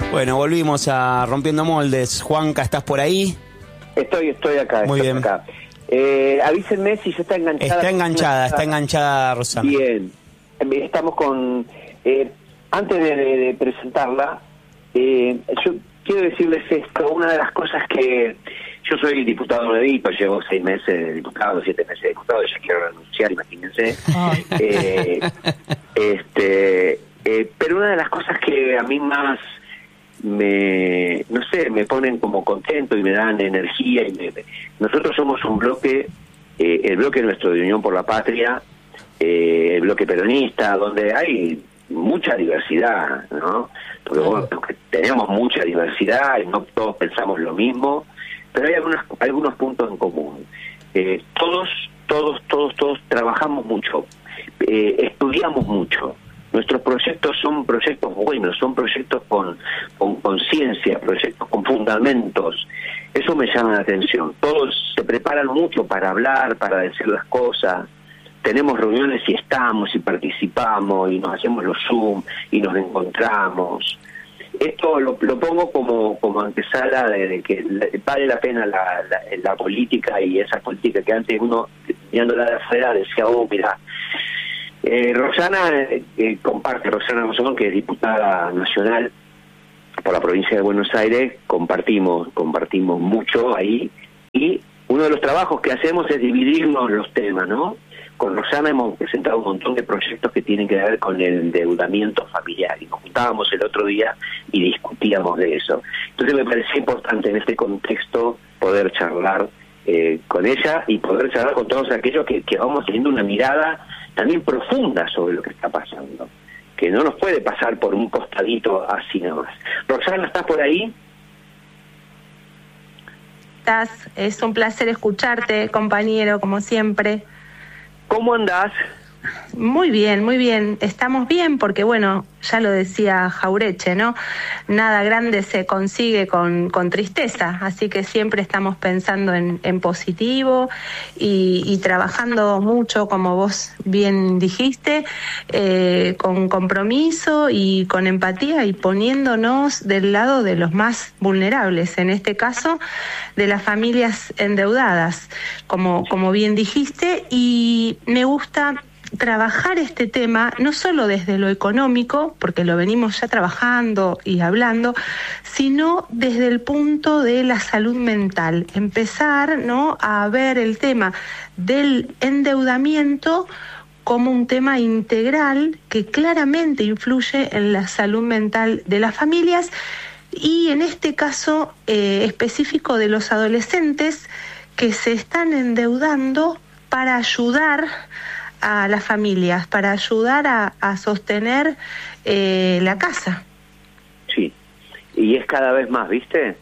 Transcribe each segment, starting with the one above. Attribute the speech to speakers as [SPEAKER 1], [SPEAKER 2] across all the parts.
[SPEAKER 1] Bueno, volvimos a Rompiendo Moldes. Juanca, ¿estás por ahí?
[SPEAKER 2] Estoy acá.
[SPEAKER 1] Muy bien.
[SPEAKER 2] Acá. Avísenme si ya está enganchada.
[SPEAKER 1] Está enganchada Rosana.
[SPEAKER 2] Bien. Estamos con... antes de presentarla, yo quiero decirles esto. Una de las cosas que... Yo soy diputado nuevito, llevo 6 meses de diputado, 7 meses de diputado, ya quiero renunciar, imagínense. Pero una de las cosas que a mí más me ponen como contento y me dan energía, nosotros somos un bloque, el bloque nuestro de Unión por la Patria, el bloque peronista, donde hay mucha diversidad, ¿no? Porque tenemos mucha diversidad y no todos pensamos lo mismo, pero hay algunos puntos en común. Todos trabajamos mucho, estudiamos mucho. Nuestros proyectos son proyectos buenos, son proyectos con conciencia, proyectos con fundamentos. Eso me llama la atención. Todos se preparan mucho para hablar, para decir las cosas. Tenemos reuniones y estamos y participamos y nos hacemos los Zoom y nos encontramos. Esto lo pongo como antesala de que vale la pena la política, y esa política que antes uno, mirándola de afuera, decía, mira... Rosana Rosón, que es diputada nacional por la provincia de Buenos Aires, compartimos mucho ahí, y uno de los trabajos que hacemos es dividirnos los temas, ¿no? Con Rosana hemos presentado un montón de proyectos que tienen que ver con el endeudamiento familiar, y nos juntábamos el otro día y discutíamos de eso. Entonces me parecía importante en este contexto poder charlar con ella y poder charlar con todos aquellos que vamos teniendo una mirada también profunda sobre lo que está pasando, que no nos puede pasar por un costadito así nada más. Rosana, ¿estás por ahí?
[SPEAKER 3] Es un placer escucharte, compañero, como siempre.
[SPEAKER 2] ¿Cómo andás?
[SPEAKER 3] Muy bien. Estamos bien porque, bueno, ya lo decía Jaureche, ¿no? Nada grande se consigue con tristeza, así que siempre estamos pensando en positivo y trabajando mucho, como vos bien dijiste, con compromiso y con empatía, y poniéndonos del lado de los más vulnerables, en este caso de las familias endeudadas, como bien dijiste, y me gusta trabajar este tema no solo desde lo económico, porque lo venimos ya trabajando y hablando, sino desde el punto de la salud mental. Empezar, ¿no?, a ver el tema del endeudamiento como un tema integral que claramente influye en la salud mental de las familias, y en este caso específico de los adolescentes que se están endeudando para ayudar a las familias, para ayudar a sostener la casa.
[SPEAKER 2] Sí, y es cada vez más, ¿viste?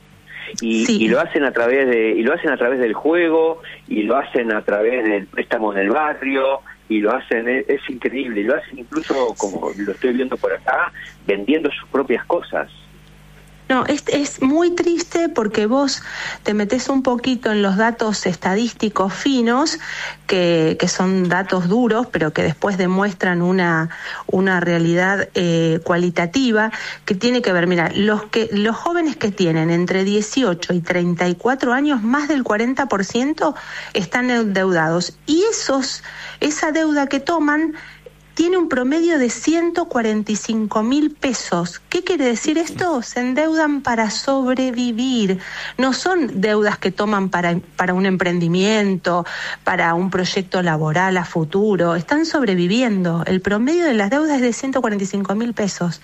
[SPEAKER 2] Y lo hacen a través del juego, y lo hacen a través del préstamo del barrio, y lo hacen, es increíble, y lo hacen incluso, como lo estoy viendo por acá, vendiendo sus propias cosas.
[SPEAKER 3] No, es muy triste porque vos te metés un poquito en los datos estadísticos finos, que son datos duros, pero que después demuestran una realidad cualitativa que tiene que ver, mira, los jóvenes que tienen entre 18 y 34 años, más del 40% están endeudados, y esa deuda que toman tiene un promedio de 145.000 pesos. ¿Qué quiere decir esto? Se endeudan para sobrevivir. No son deudas que toman para un emprendimiento, para un proyecto laboral a futuro. Están sobreviviendo. El promedio de las deudas es de 145.000 pesos.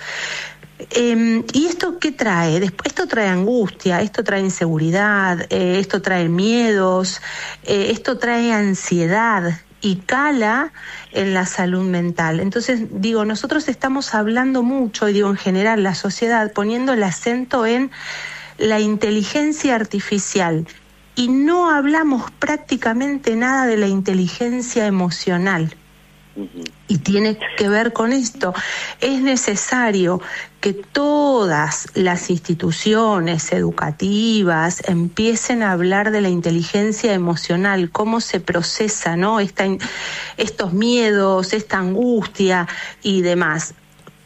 [SPEAKER 3] ¿Y esto qué trae? Esto trae angustia, esto trae inseguridad, esto trae miedos, esto trae ansiedad, y cala en la salud mental. Entonces, digo, nosotros estamos hablando mucho, y digo, en general, la sociedad, poniendo el acento en la inteligencia artificial, y no hablamos prácticamente nada de la inteligencia emocional. Y tiene que ver con esto. Es necesario que todas las instituciones educativas empiecen a hablar de la inteligencia emocional, cómo se procesa, ¿no?, estos miedos, esta angustia y demás.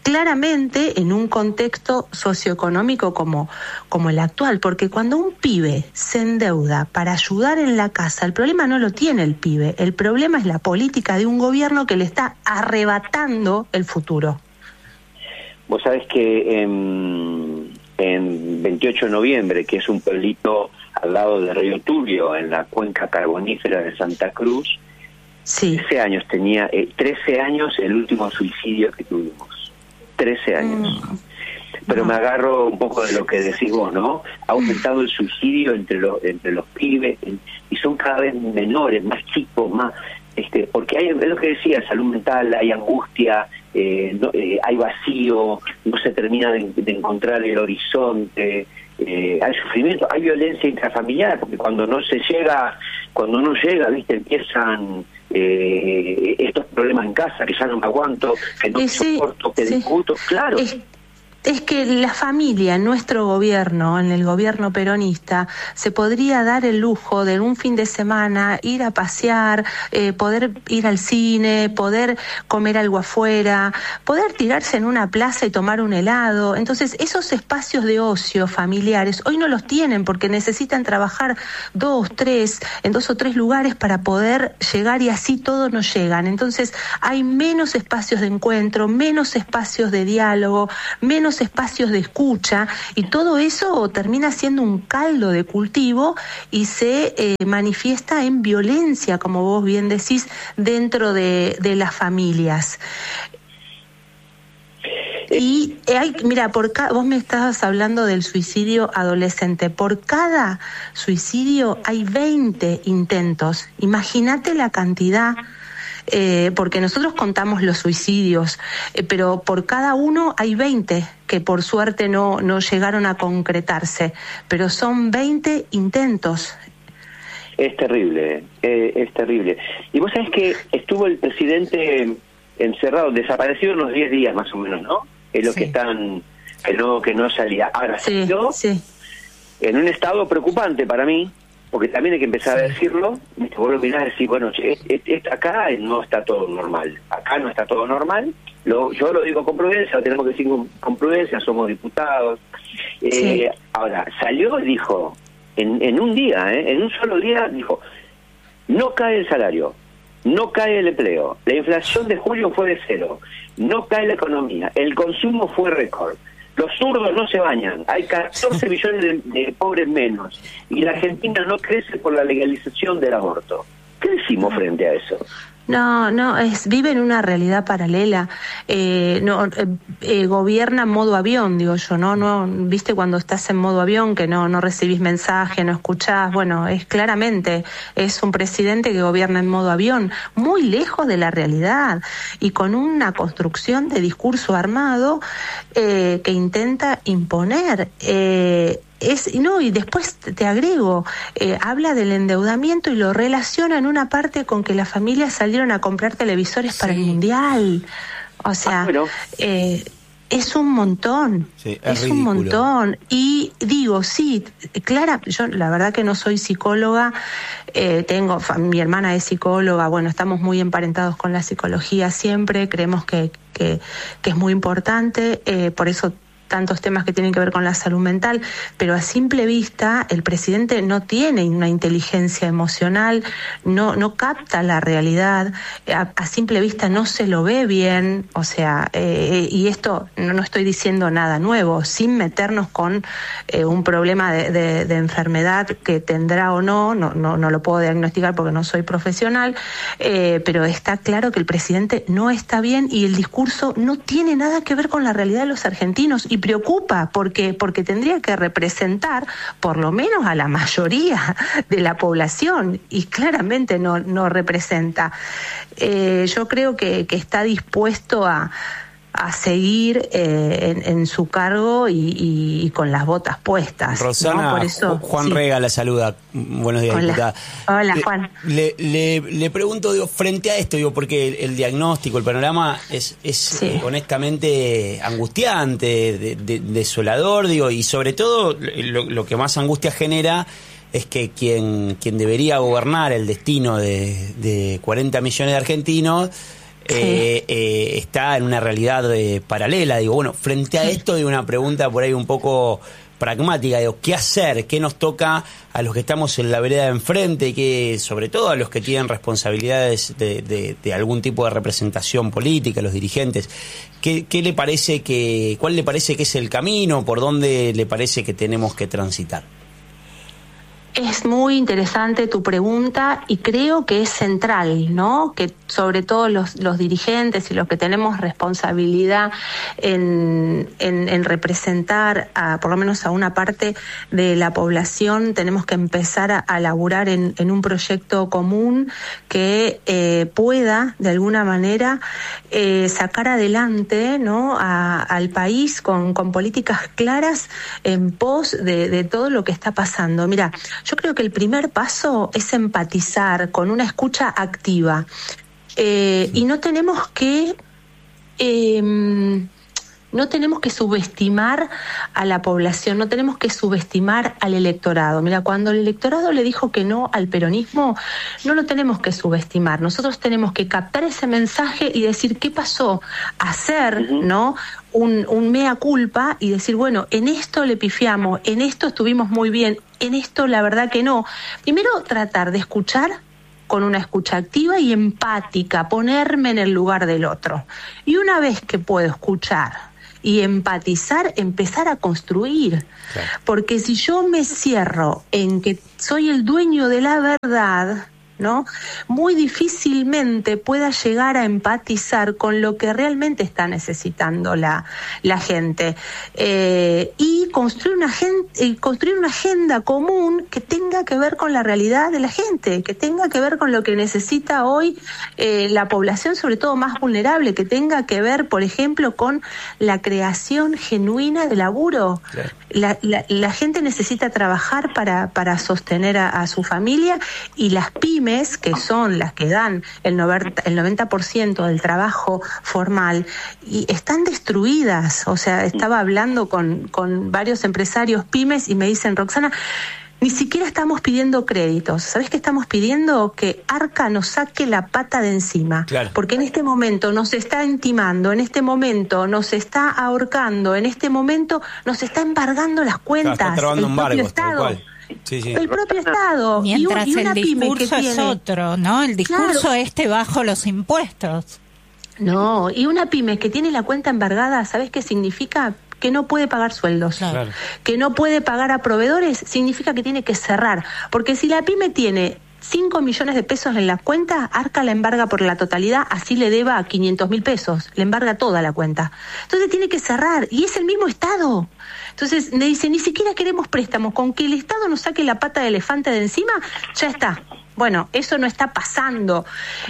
[SPEAKER 3] claramente en un contexto socioeconómico como el actual, porque cuando un pibe se endeuda para ayudar en la casa, el problema no lo tiene el pibe, el problema es la política de un gobierno que le está arrebatando el futuro.
[SPEAKER 2] Vos sabés que en 28 de noviembre, que es un pueblito al lado del río Turbio, en la cuenca carbonífera de Santa Cruz,
[SPEAKER 3] sí.
[SPEAKER 2] 13 años tenía, 13 años el último suicidio que tuvimos, 13 años. Pero me agarro un poco de lo que decís vos, ¿no? Ha aumentado el suicidio entre los pibes, y son cada vez menores, más chicos, más... porque hay, es lo que decía, salud mental, hay angustia, hay vacío, no se termina de encontrar el horizonte, hay sufrimiento, hay violencia intrafamiliar, porque cuando no llega, viste, empiezan estos problemas en casa, que ya no me aguanto, que no me soporto, que discuto, claro.
[SPEAKER 3] Es que la familia, en nuestro gobierno, en el gobierno peronista, se podría dar el lujo de un fin de semana ir a pasear, poder ir al cine, poder comer algo afuera, poder tirarse en una plaza y tomar un helado. Entonces, esos espacios de ocio familiares hoy no los tienen porque necesitan trabajar en 2 o 3 lugares para poder llegar, y así todos no llegan. Entonces, hay menos espacios de encuentro, menos espacios de diálogo, menos espacios de escucha, y todo eso termina siendo un caldo de cultivo y se manifiesta en violencia, como vos bien decís, dentro de las familias. Y mira, vos me estabas hablando del suicidio adolescente. Por cada suicidio hay 20 intentos. Imagínate la cantidad. Porque nosotros contamos los suicidios, pero por cada uno hay 20 que por suerte no llegaron a concretarse, pero son 20 intentos.
[SPEAKER 2] Es terrible, es terrible. Y vos sabés que estuvo el presidente encerrado, desaparecido unos 10 días más o menos, ¿no? Es lo que están, que no salía. Ahora salió en un estado preocupante para mí, porque también hay que empezar a decirlo, vos lo mirás y decís, bueno, acá no está todo normal, acá no está todo normal, yo lo digo con prudencia, lo tenemos que decir con prudencia, somos diputados. Ahora, salió y dijo, en un día, en un solo día, dijo, no cae el salario, no cae el empleo, la inflación de julio fue de 0, no cae la economía, el consumo fue récord, los zurdos no se bañan, hay 14 millones de pobres menos, y la Argentina no crece por la legalización del aborto. ¿Qué decimos frente a eso?
[SPEAKER 3] No, vive en una realidad paralela. Gobierna en modo avión, digo yo, ¿no? ¿Viste cuando estás en modo avión que no recibís mensaje, no escuchás? Bueno, es un presidente que gobierna en modo avión, muy lejos de la realidad y con una construcción de discurso armado que intenta imponer. Y después te agrego, habla del endeudamiento y lo relaciona en una parte con que las familias salieron a comprar televisores para el Mundial. O sea, es un montón, es un montón. Y digo, Clara, yo la verdad que no soy psicóloga, mi hermana es psicóloga, bueno, estamos muy emparentados con la psicología siempre, creemos que es muy importante, por eso tantos temas que tienen que ver con la salud mental, pero a simple vista el presidente no tiene una inteligencia emocional, no capta la realidad, a simple vista no se lo ve bien, o sea, y esto no estoy diciendo nada nuevo, sin meternos con un problema de enfermedad que tendrá o no lo puedo diagnosticar porque no soy profesional, pero está claro que el presidente no está bien y el discurso no tiene nada que ver con la realidad de los argentinos, y preocupa porque tendría que representar por lo menos a la mayoría de la población y claramente no representa. Yo creo que está dispuesto a seguir en su cargo y con las botas puestas.
[SPEAKER 1] Rosana,
[SPEAKER 3] ¿no? Por eso,
[SPEAKER 1] Juan Rega la saluda. Buenos días, diputada.
[SPEAKER 3] Hola, Juan.
[SPEAKER 1] Le pregunto, frente a esto, porque el diagnóstico, el panorama es honestamente angustiante, desolador, y sobre todo lo que más angustia genera es que quien debería gobernar el destino de 40 millones de argentinos está en una realidad paralela. Digo, bueno, frente a esto, digo, una pregunta por ahí un poco pragmática, digo, ¿qué hacer? ¿Qué nos toca a los que estamos en la vereda de enfrente, que sobre todo a los que tienen responsabilidades de algún tipo de representación política, los dirigentes? ¿Qué le parece cuál le parece que es el camino? ¿Por dónde le parece que tenemos que transitar?
[SPEAKER 3] Es muy interesante tu pregunta y creo que es central, ¿no? Que sobre todo los dirigentes y los que tenemos responsabilidad en representar por lo menos a una parte de la población, tenemos que empezar a laburar en un proyecto común que pueda de alguna manera sacar adelante, ¿no? al país con políticas claras en pos de todo lo que está pasando. Mira, yo creo que el primer paso es empatizar con una escucha activa y no tenemos que subestimar a la población, no tenemos que subestimar al electorado. Mira, cuando el electorado le dijo que no al peronismo, no lo tenemos que subestimar. Nosotros tenemos que captar ese mensaje y decir qué pasó, hacer, ¿no? Un mea culpa y decir, bueno, en esto le pifiamos, en esto estuvimos muy bien, en esto la verdad que no. Primero tratar de escuchar con una escucha activa y empática, ponerme en el lugar del otro. Y una vez que puedo escuchar y empatizar, empezar a construir. Claro. Porque si yo me cierro en que soy el dueño de la verdad, ¿no? Muy difícilmente pueda llegar a empatizar con lo que realmente está necesitando la gente y construir una agenda común que tenga que ver con la realidad de la gente, que tenga que ver con lo que necesita hoy la población, sobre todo más vulnerable, que tenga que ver, por ejemplo, con la creación genuina de laburo. Claro. La gente necesita trabajar para sostener a su familia, y las pymes, que son las que dan el 90% del trabajo formal, y están destruidas. O sea, estaba hablando con varios empresarios pymes y me dicen, Roxana, ni siquiera estamos pidiendo créditos. ¿Sabés qué estamos pidiendo? Que Arca nos saque la pata de encima. Claro. Porque en este momento nos está intimando, en este momento nos está ahorcando, en este momento nos está embargando las cuentas. Claro, está trabando embargos, tal cual. Sí, sí. El propio Estado.
[SPEAKER 4] Mientras
[SPEAKER 3] y una
[SPEAKER 4] el discurso
[SPEAKER 3] pyme que
[SPEAKER 4] es otro, ¿no? El discurso
[SPEAKER 3] claro.
[SPEAKER 4] bajo los impuestos.
[SPEAKER 3] No, y una pyme que tiene la cuenta embargada, ¿sabés qué significa? Que no puede pagar sueldos, claro. Que no puede pagar a proveedores, significa que tiene que cerrar. Porque si la pyme tiene 5 millones de pesos en la cuenta, Arca la embarga por la totalidad, así le deba 500.000 pesos, le embarga toda la cuenta. Entonces tiene que cerrar, y es el mismo Estado. Entonces me dice, ni siquiera queremos préstamos, con que el Estado nos saque la pata de elefante de encima, ya está. Bueno, eso no está pasando.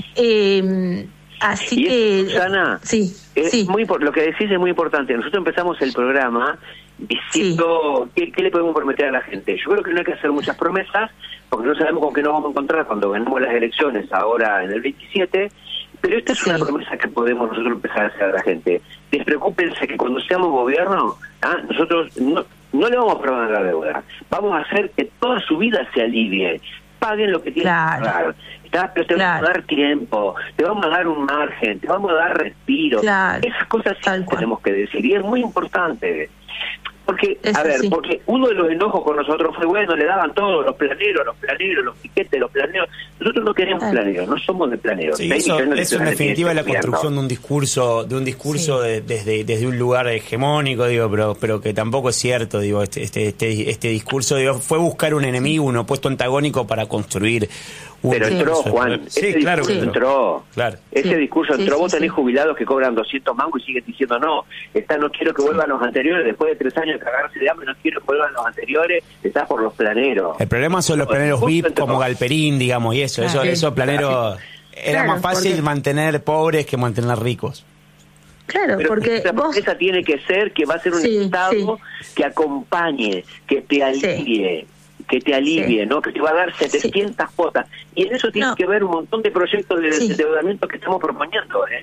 [SPEAKER 3] Así que...
[SPEAKER 2] Susana,
[SPEAKER 3] sí,
[SPEAKER 2] lo que decís es muy importante. Nosotros empezamos el programa diciendo ¿qué le podemos prometer a la gente? Yo creo que no hay que hacer muchas promesas, porque no sabemos con qué nos vamos a encontrar cuando ganemos las elecciones ahora en el 27, pero esta es una promesa que podemos nosotros empezar a hacer a la gente. Despreocúpense que cuando seamos gobierno, nosotros no le vamos a perdonar la deuda, vamos a hacer que toda su vida se alivie, paguen lo que tienen que pagar. Pero te vamos a dar tiempo, te vamos a dar un margen, te vamos a dar respiro. Esas cosas sí tenemos que decir, y es muy importante. Porque, porque uno de los enojos con nosotros fue, bueno, le daban todos los planeros, los piquetes, los planeros. Nosotros no queremos planeros, no somos de planeros.
[SPEAKER 1] Sí, eso en definitiva la construcción de un discurso desde un lugar hegemónico, digo, pero que tampoco es cierto, digo, este discurso, digo, fue buscar un enemigo, un opuesto antagónico para construir un
[SPEAKER 2] pero entró, Juan, ese discurso entró. Claro. Ese discurso entró. Vos tenés jubilados que cobran 200 mangos y siguen diciendo no quiero que vuelvan los anteriores, después de 3 años de cagarse de hambre, no quiero que vuelvan los anteriores, estás por los planeros.
[SPEAKER 1] El problema son los planeros VIP como Galperín, digamos, y esos planeros era más fácil mantener pobres que mantener ricos.
[SPEAKER 3] Claro, pero porque
[SPEAKER 2] la promesa tiene que ser que va a ser un Estado que acompañe, que te alivie, ¿no? Que te va a dar 700 cuotas. Y en eso tiene que ver un montón de proyectos de endeudamiento que estamos proponiendo,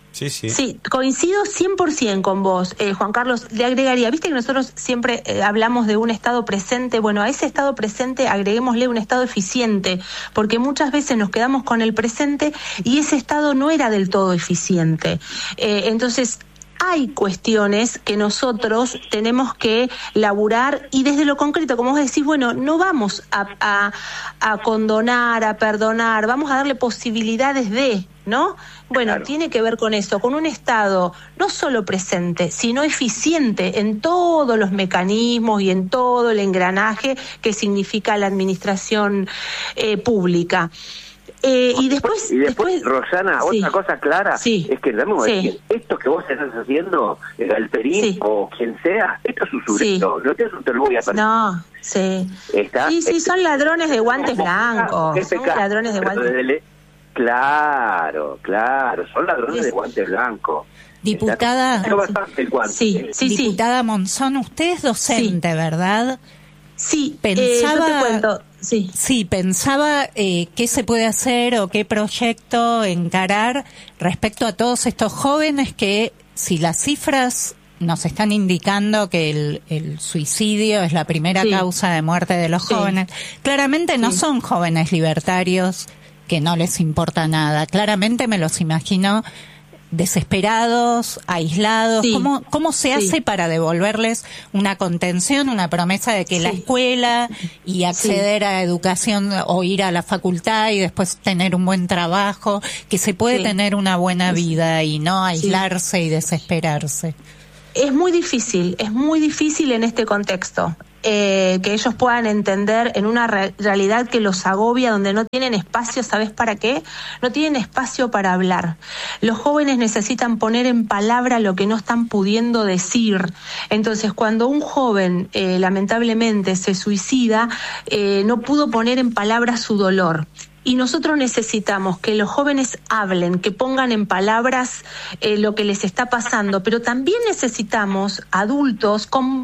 [SPEAKER 3] Sí, coincido 100% con vos, Juan Carlos. Le agregaría, viste que nosotros siempre hablamos de un estado presente. Bueno, a ese estado presente agreguémosle un estado eficiente, porque muchas veces nos quedamos con el presente y ese estado no era del todo eficiente. Entonces, hay cuestiones que nosotros tenemos que laburar y desde lo concreto, como vos decís, bueno, no vamos a condonar, a perdonar, vamos a darle posibilidades de, ¿no? Bueno, claro. Tiene que ver con eso, con un Estado no solo presente, sino eficiente en todos los mecanismos y en todo el engranaje que significa la administración pública. Y después,
[SPEAKER 2] Rosana, sí. Otra cosa clara es que debemos decir, esto que vos estás haciendo, el Galperín o quien sea, esto es usurero, no te lo voy a permitir.
[SPEAKER 3] No, son ladrones de guantes blancos, son ladrones de guantes.
[SPEAKER 2] Claro, son ladrones de guantes blancos.
[SPEAKER 4] Diputada, diputada Monzón, usted es docente, ¿verdad?
[SPEAKER 3] Sí,
[SPEAKER 4] pensaba,
[SPEAKER 3] yo te cuento.
[SPEAKER 4] Sí, pensaba qué se puede hacer o qué proyecto encarar respecto a todos estos jóvenes que, si las cifras nos están indicando que el suicidio es la primera causa de muerte de los jóvenes, claramente no son jóvenes libertarios que no les importa nada. Claramente me los imagino desesperados, aislados. ¿Cómo se hace para devolverles una contención, una promesa de que la escuela y acceder a educación o ir a la facultad y después tener un buen trabajo, que se puede tener una buena vida y no aislarse y desesperarse?
[SPEAKER 3] Es muy difícil en este contexto. Que ellos puedan entender en una realidad que los agobia, donde no tienen espacio, ¿sabes para qué? No tienen espacio para hablar. Los jóvenes necesitan poner en palabra lo que no están pudiendo decir. Entonces, cuando un joven lamentablemente se suicida, no pudo poner en palabra su dolor. Y nosotros necesitamos que los jóvenes hablen, que pongan en palabras lo que les está pasando, pero también necesitamos adultos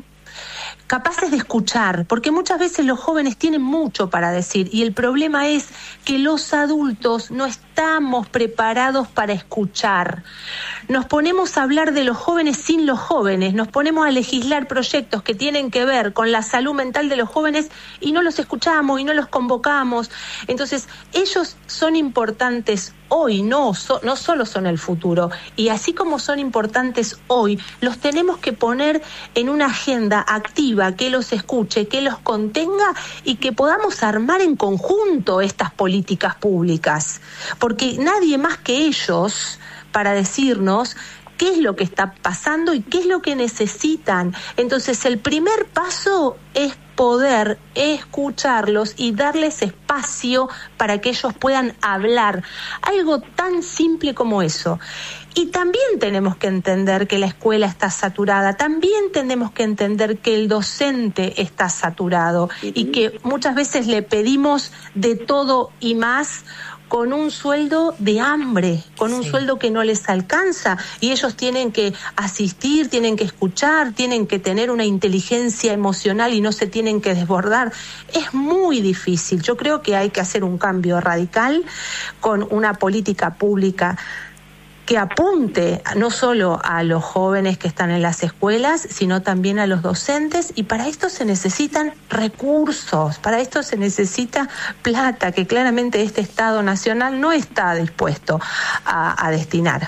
[SPEAKER 3] capaces de escuchar, porque muchas veces los jóvenes tienen mucho para decir y el problema es que los adultos no estamos preparados para escuchar. Nos ponemos a hablar de los jóvenes sin los jóvenes, nos ponemos a legislar proyectos que tienen que ver con la salud mental de los jóvenes y no los escuchamos y no los convocamos. Entonces, ellos son importantes hoy, no solo son el futuro. Y así como son importantes hoy, los tenemos que poner en una agenda activa que los escuche, que los contenga y que podamos armar en conjunto estas políticas públicas. Porque nadie más que ellos para decirnos qué es lo que está pasando y qué es lo que necesitan. Entonces, el primer paso es poder escucharlos y darles espacio para que ellos puedan hablar. Algo tan simple como eso. Y también tenemos que entender que la escuela está saturada, también tenemos que entender que el docente está saturado y que muchas veces le pedimos de todo y más con un sueldo de hambre, con un sueldo que no les alcanza y ellos tienen que asistir, tienen que escuchar, tienen que tener una inteligencia emocional y no se tienen que desbordar. Es muy difícil. Yo creo que hay que hacer un cambio radical con una política pública que apunte no solo a los jóvenes que están en las escuelas, sino también a los docentes, y para esto se necesitan recursos, para esto se necesita plata, que claramente este Estado Nacional no está dispuesto a destinar.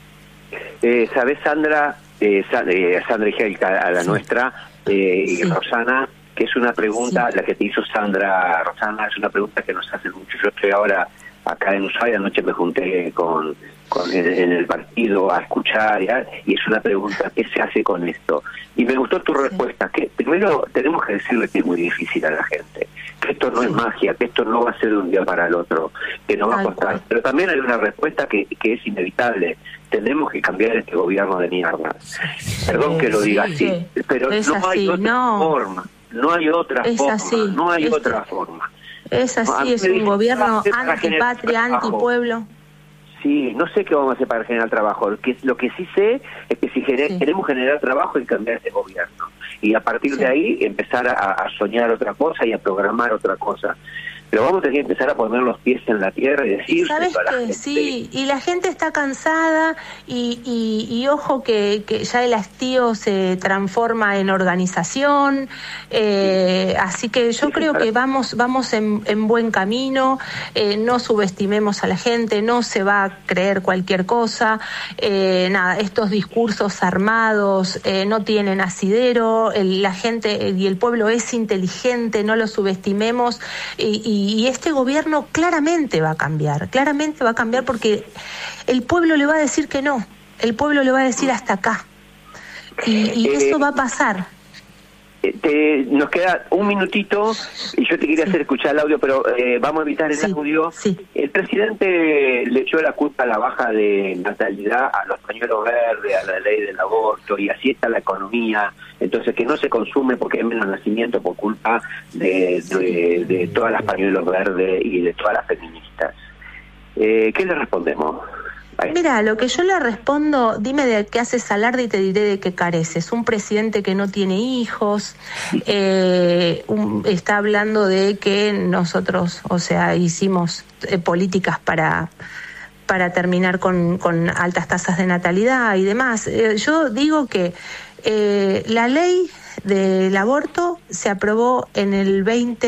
[SPEAKER 2] ¿Sabés, Sandra? Sandra y Helga, a la nuestra, y Rosana, que es una pregunta, la que te hizo Sandra, Rosana, es una pregunta que nos hacen mucho. Yo estoy ahora acá en Ushuaia, anoche me junté en el partido a escuchar y es una pregunta, ¿qué se hace con esto? Y me gustó tu respuesta, que primero tenemos que decirle que es muy difícil a la gente, que esto no es magia, que esto no va a ser de un día para el otro, que nos va a costar, pero también hay una respuesta que es inevitable. Tenemos que cambiar este gobierno de mierda. Perdón que lo diga así, pero no hay otra forma, no hay otra forma, no hay otra forma.
[SPEAKER 3] Es así, es un gobierno antipatria, antipueblo.
[SPEAKER 2] Sí, no sé qué vamos a hacer para generar trabajo. Lo que sí sé es que si queremos generar trabajo hay que cambiar este gobierno. Y a partir de ahí empezar a soñar otra cosa y a programar otra cosa. pero vamos a tener que empezar a poner los pies en la tierra y decir...
[SPEAKER 3] ¿Sabes qué? Sí, y la gente está cansada y ojo que ya el hastío se transforma en organización, así que yo creo que vamos en buen camino, no subestimemos a la gente, no se va a creer cualquier cosa, nada, estos discursos armados no tienen asidero, la gente y el pueblo es inteligente, no lo subestimemos, y este gobierno claramente va a cambiar porque el pueblo le va a decir que no, el pueblo le va a decir hasta acá, y eso va a pasar.
[SPEAKER 2] Nos queda un minutito y yo te quería hacer escuchar el audio, pero vamos a evitar el audio.
[SPEAKER 3] Sí.
[SPEAKER 2] El presidente le echó la culpa a la baja de natalidad, a los pañuelos verdes, a la ley del aborto, y así está la economía. Entonces, que no se consume porque hay menos nacimiento por culpa de todas las pañuelos verdes y de todas las feministas. ¿Qué le respondemos?
[SPEAKER 3] Mira, lo que yo le respondo, dime de qué haces alarde y te diré de qué careces. Un presidente que no tiene hijos, está hablando de que nosotros, o sea, hicimos políticas para terminar con altas tasas de natalidad y demás. Yo digo que la ley del aborto se aprobó en el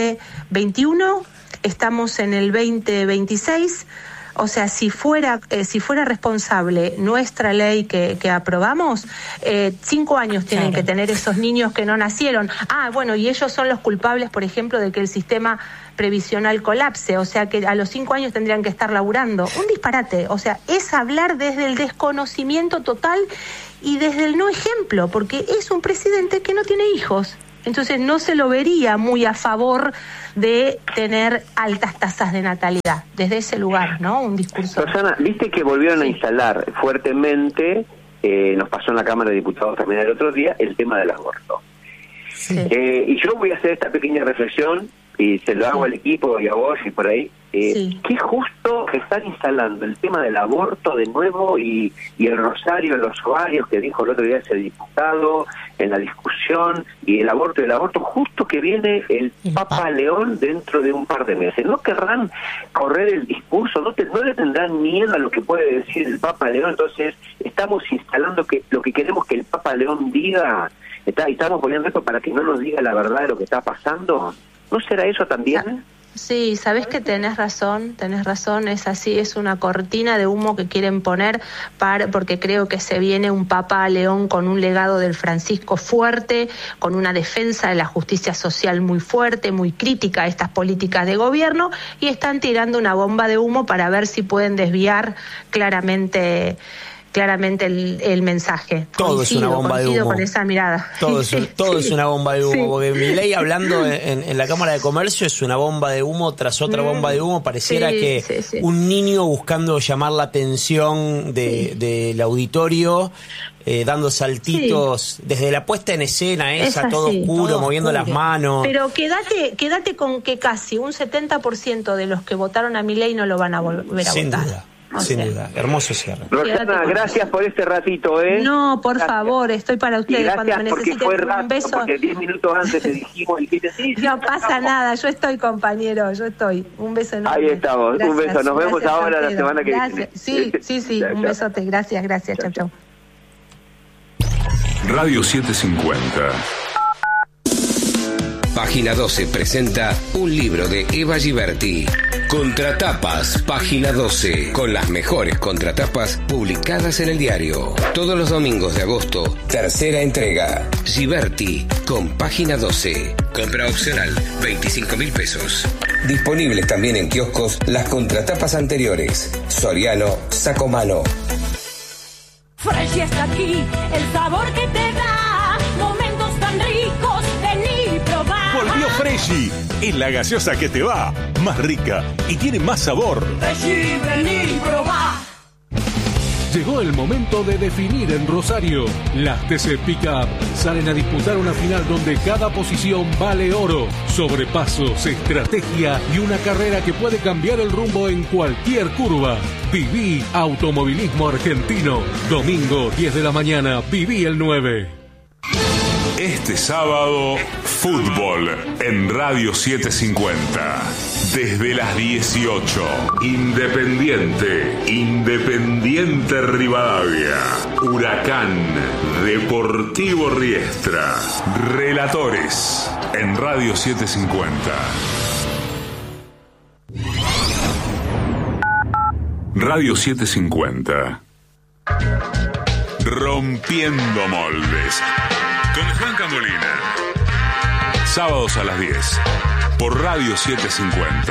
[SPEAKER 3] 2021, estamos en el 2026. O sea, si fuera responsable nuestra ley que aprobamos, 5 años tienen que tener esos niños que no nacieron. Bueno, y ellos son los culpables, por ejemplo, de que el sistema previsional colapse, o sea que a los 5 años tendrían que estar laburando. Un disparate, o sea, es hablar desde el desconocimiento total y desde el no ejemplo, porque es un presidente que no tiene hijos. Entonces no se lo vería muy a favor de tener altas tasas de natalidad, desde ese lugar, ¿no? Un discurso.
[SPEAKER 2] Rosana, viste que volvieron a instalar fuertemente, nos pasó en la Cámara de Diputados también el otro día, el tema del aborto. Sí. Y yo voy a hacer esta pequeña reflexión, y se lo hago al equipo y a vos y por ahí. Qué justo están instalando el tema del aborto de nuevo y el rosario en los ovarios que dijo el otro día ese diputado en la discusión, y el aborto justo que viene el Papa León dentro de un par de meses. ¿No querrán correr el discurso? ¿No le tendrán miedo a lo que puede decir el Papa León? Entonces estamos instalando que lo que queremos que el Papa León diga, estamos poniendo esto para que no nos diga la verdad de lo que está pasando. ¿No será eso también?
[SPEAKER 3] Sí, sabes que tenés razón, es así, es una cortina de humo que quieren poner porque creo que se viene un Papa León con un legado del Francisco fuerte, con una defensa de la justicia social muy fuerte, muy crítica a estas políticas de gobierno, y están tirando una bomba de humo para ver si pueden desviar claramente el mensaje.
[SPEAKER 1] Todo es una bomba de humo.
[SPEAKER 3] Con esa mirada.
[SPEAKER 1] Todo es una bomba de humo, porque Milei hablando en la Cámara de Comercio es una bomba de humo tras otra bomba de humo. Pareciera un niño buscando llamar la atención del auditorio, dando saltitos desde la puesta en escena esa, todo oscuro, moviendo las manos.
[SPEAKER 3] Pero quédate con que casi un 70% de los que votaron a Milei no lo van a volver a votar.
[SPEAKER 1] Sin duda, hermoso cierre.
[SPEAKER 2] Rosana, gracias por este ratito,
[SPEAKER 3] No, por favor, estoy para ustedes cuando me necesiten.
[SPEAKER 2] Fue rápido,
[SPEAKER 3] un beso.
[SPEAKER 2] Porque 10 minutos antes te dijimos y dijiste sí.
[SPEAKER 3] No pasa nada, yo estoy, compañero, yo estoy. Un beso enorme.
[SPEAKER 2] Ahí estamos, gracias, un beso, nos vemos ahora la semana que
[SPEAKER 3] viene. Sí, chau, un besote, gracias, chau.
[SPEAKER 5] Radio 750.
[SPEAKER 6] Página 12 presenta un libro de Eva Giberti. Contratapas, Página 12, con las mejores contratapas publicadas en el diario. Todos los domingos de agosto, tercera entrega. Giberti, con Página 12. Compra opcional, 25.000 pesos. Disponibles también en kioscos las contratapas anteriores. Soriano, Sacomano.
[SPEAKER 7] Fresh está aquí, el sabor que te da momentos tan ricos, vení y probá.
[SPEAKER 5] Volvió Freshy, es la gaseosa que te va, más rica y tiene más sabor.
[SPEAKER 7] Freshy, vení y probá.
[SPEAKER 8] Llegó el momento de definir en Rosario. Las TC Pickup salen a disputar una final donde cada posición vale oro. Sobrepasos, estrategia y una carrera que puede cambiar el rumbo en cualquier curva. Viví Automovilismo Argentino. Domingo, 10 de la mañana, Viví el 9.
[SPEAKER 5] Este sábado, fútbol en Radio 750. Desde las 18. Independiente Rivadavia. Huracán. Deportivo Riestra. Relatores. En Radio 750. Radio 750. Rompiendo moldes. Con Juan Molina. Sábados a las 10. Por Radio 750.